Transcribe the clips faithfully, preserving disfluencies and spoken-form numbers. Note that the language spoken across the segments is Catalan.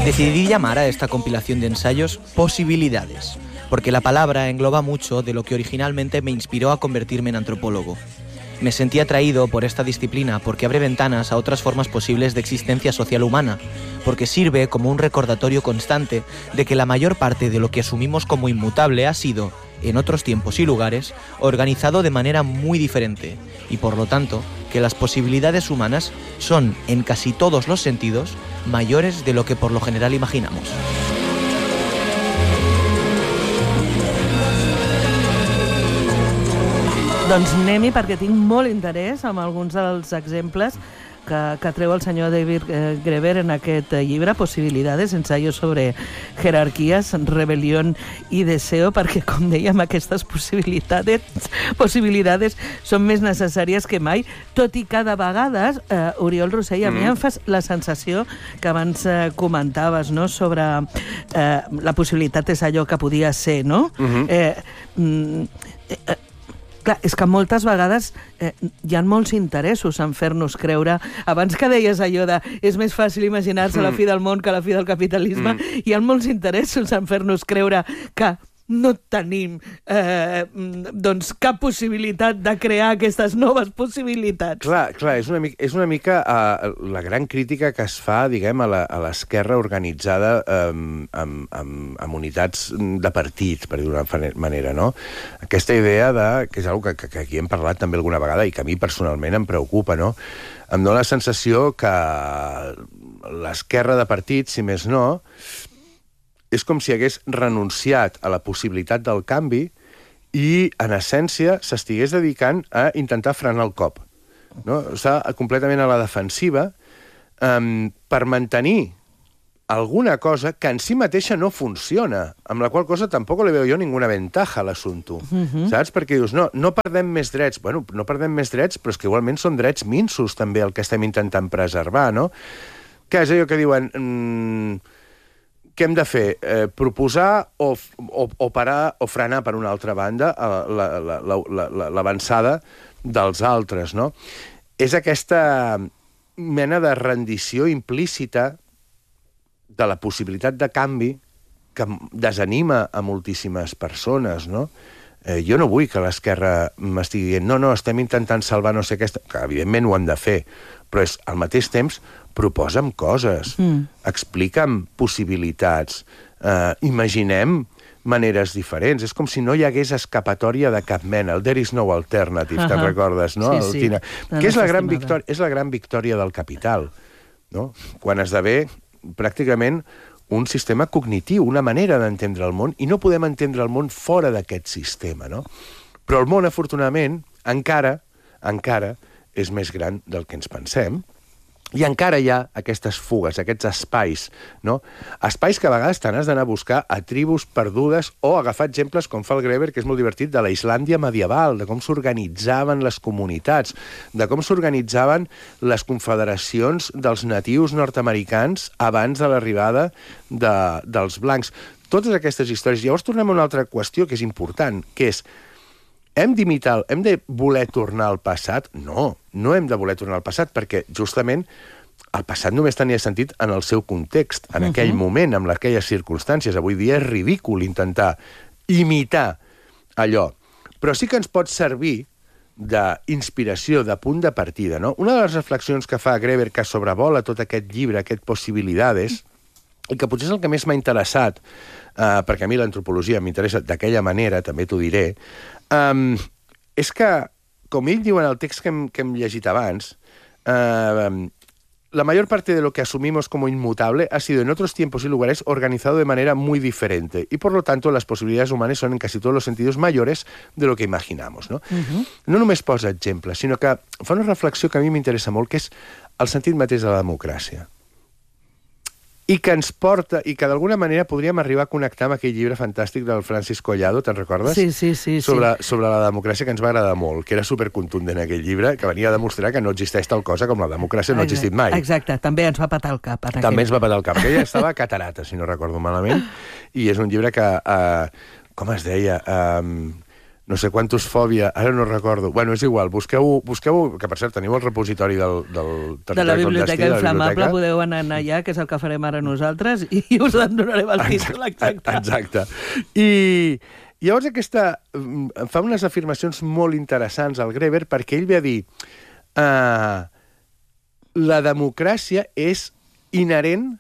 Decidí llamar a esta compilación de ensayos Posibilidades, porque la palabra engloba mucho de lo que originalmente me inspiró a convertirme en antropólogo. Me sentí atraído por esta disciplina porque abre ventanas a otras formas posibles de existencia social humana, porque sirve como un recordatorio constante de que la mayor parte de lo que asumimos como inmutable ha sido, en otros tiempos y lugares, organizado de manera muy diferente, y por lo tanto, que las posibilidades humanas son, en casi todos los sentidos, mayores de lo que por lo general imaginamos. Doncs anem-hi, perquè tinc molt interès amb alguns dels exemples que, que treu el senyor David Graeber en aquest llibre, Posibilidades, ensayo sobre jerarquías, rebelión y deseo, perquè, com dèiem, aquestes possibilitats, possibilitats són més necessàries que mai, tot i cada vegada, eh, Oriol Rossell, a mm. mi em fas la sensació que abans eh, comentaves, no?, sobre eh, la possibilitat és allò que podia ser, no? Mm-hmm. eh, mm, eh, Clar, és que moltes vegades eh, hi ha molts interessos en fer-nos creure. Abans que deies allò de és més fàcil imaginar-se mm. la fi del món que la fi del capitalisme, mm. hi ha molts interessos en fer-nos creure que no tenim eh, doncs cap possibilitat de crear aquestes noves possibilitats. Clar, clar, és una mica, és una mica uh, la gran crítica que es fa, diguem, a l'esquerra organitzada um, amb, amb, amb unitats de partits, per dir-ho d'una manera, no? Aquesta idea de, que és una que, que aquí hem parlat també alguna vegada i que a mi personalment em preocupa, no? Em dóna la sensació que l'esquerra de partits, si més no, és com si hagués renunciat a la possibilitat del canvi i, en essència, s'estigués dedicant a intentar frenar el cop. No? Està completament a la defensiva um, per mantenir alguna cosa que en si mateixa no funciona, amb la qual cosa tampoc li veu jo ninguna ventaja a l'assumpte. Uh-huh. Saps? Perquè dius, no, no perdem més drets. Bueno, no perdem més drets, però és que igualment són drets minsos, també, el que estem intentant preservar, no? Què és allò que diuen... Mm, què hem de fer? Eh, proposar o, o, o parar o frenar, per una altra banda, l'avançada dels altres, no? És aquesta mena de rendició implícita de la possibilitat de canvi que desanima a moltíssimes persones, no? Eh, jo no vull que l'esquerra m'estigui dient no, no, estem intentant salvar no sé què... Que evidentment ho han de fer, però és, al mateix temps, proposa'm coses, mm. explica'm possibilitats, eh, imaginem maneres diferents. És com si no hi hagués escapatòria de cap mena. El there is no alternative, uh-huh. te'n recordes, no? Sí, sí. Que és la, gran victòria, és la gran victòria del capital, no? Quan esdevé pràcticament un sistema cognitiu, una manera d'entendre el món, i no podem entendre el món fora d'aquest sistema, no? Però el món, afortunadament, encara, encara és més gran del que ens pensem, i encara hi ha aquestes fugues, aquests espais, no? Espais que a vegades te n'has d'anar a buscar a tribus perdudes o agafar exemples, com fa el Graeber, que és molt divertit, de la Islàndia medieval, de com s'organitzaven les comunitats, de com s'organitzaven les confederacions dels natius nord-americans abans de l'arribada de, dels blancs. Totes aquestes històries. Llavors tornem a una altra qüestió que és important, que és hem d'imitar, hem de voler tornar al passat? No, no hem de voler tornar al passat, perquè justament el passat només tenia sentit en el seu context, en uh-huh. aquell moment, amb aquelles circumstàncies. Avui dia és ridícul intentar imitar allò. Però sí que ens pot servir d'inspiració, de punt de partida, no? Una de les reflexions que fa Graeber, que sobrevola tot aquest llibre, aquest Possibilidades, i que potser és el que més m'ha interessat, eh, perquè a mi l'antropologia m'interessa d'aquella manera, també t'ho diré, Um, és que, com ell diu en el text que hem, que hem llegit abans, uh, la mayor parte de lo que asumimos como inmutable ha sido en otros tiempos y lugares organizado de manera muy diferente y por lo tanto las posibilidades humanas son en casi todos los sentidos mayores de lo que imaginamos, no? Uh-huh. No només posa exemples, sinó que fa una reflexió que a mi m'interessa molt, que és el sentit mateix de la democràcia. I que ens porta, i que d'alguna manera podríem arribar a connectar amb aquell llibre fantàstic del Francis Collado, te'n recordes? Sí, sí, sí. Sobre, sí. sobre la democràcia, que ens va agradar molt, que era supercontundent aquell llibre, que venia a demostrar que no existeix tal cosa com la democràcia, no ha existit mai. Exacte, també ens va patar el cap. També aquell. ens va patar el cap, que ella estava a Catarata, si no recordo malament, i és un llibre que, uh, com es deia... Um, no sé quantos fòbia, ara no recordo. Bueno, és igual, busqueu, busqueu que per cert teniu el repositori del, del de la Biblioteca Inflamable, podeu anar allà, que és el que farem ara nosaltres, i us en donarem el títol exacte. Exacte. I llavors aquesta fa unes afirmacions molt interessants al Greber, perquè ell ve a dir uh, la democràcia és inherent,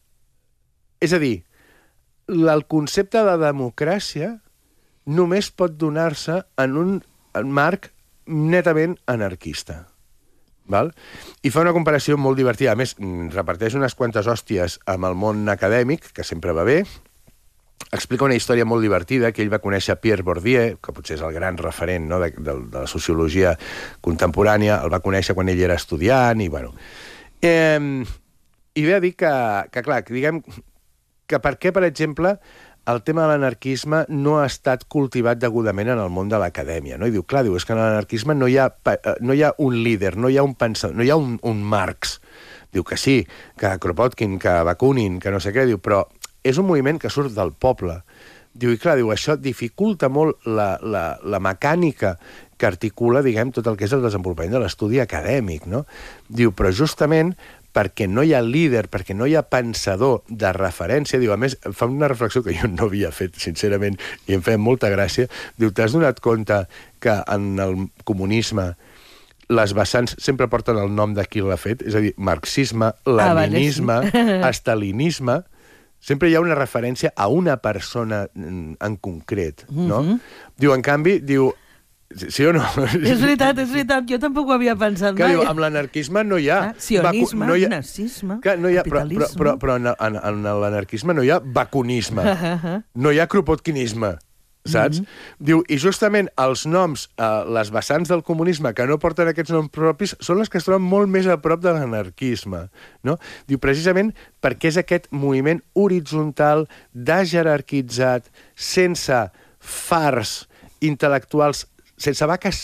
és a dir, el concepte de democràcia només pot donar-se en un marc netament anarquista. Val? I fa una comparació molt divertida. A més, reparteix unes quantes hòsties amb el món acadèmic, que sempre va bé. Explica una història molt divertida, que ell va conèixer Pierre Bourdieu, que potser és el gran referent, no?, de, de, de la sociologia contemporània. El va conèixer quan ell era estudiant, i bueno... Eh, I ve a dir que, que clar, que diguem que per què, per exemple, el tema de l'anarquisme no ha estat cultivat degudament en el món de l'acadèmia, no? I diu, clar, diu, és que en l'anarquisme no hi ha, no hi ha un líder, no hi ha un pensador, no hi ha un, un Marx. Diu que sí, que Kropotkin, que Bakunin, que no sé què, diu, però és un moviment que surt del poble. Diu, i clar, diu, això dificulta molt la, la, la mecànica que articula, diguem, tot el que és el desenvolupament de l'estudi acadèmic, no? Diu, però justament perquè no hi ha líder, perquè no hi ha pensador de referència. Diu, a més, fa una reflexió que jo no havia fet, sincerament, i em feia molta gràcia. Diu, t'has donat compte que en el comunisme les vessants sempre porten el nom de qui l'ha fet? És a dir, marxisme, leninisme, ah, vale, sí. estalinisme... Sempre hi ha una referència a una persona en concret, no? Mm-hmm. Diu, en canvi, diu... Sí o no? És veritat, és veritat. Jo tampoc ho havia pensat que mai. Diu, amb l'anarquisme no hi ha... Ah, sionisme, no ha... nazisme, que no hi ha, capitalisme... Però, però, però en, en, en l'anarquisme no hi ha bakunisme, no hi ha kropotkinisme, saps? Mm-hmm. Diu, i justament els noms, eh, les vessants del comunisme que no porten aquests noms propis, són les que es troben molt més a prop de l'anarquisme, no? Diu, precisament perquè és aquest moviment horitzontal, desjerarquitzat, sense fars intel·lectuals, sense vaques